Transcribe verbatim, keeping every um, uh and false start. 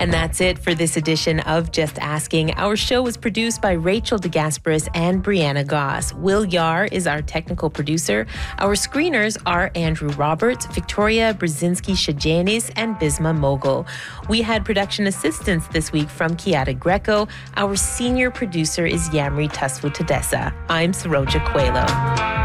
And that's it for this edition of Just Asking. Our show was produced by Rachel DeGasperis and Brianna Goss. Will Yar is our technical producer. Our screeners are Andrew Roberts, Victoria Brzezinski-Shajanis, and Bisma Mogul. We had production assistance this week from Kiata Greco. Our senior producer is Yamri Tasfu Tadessa. I'm Saroja Coelho.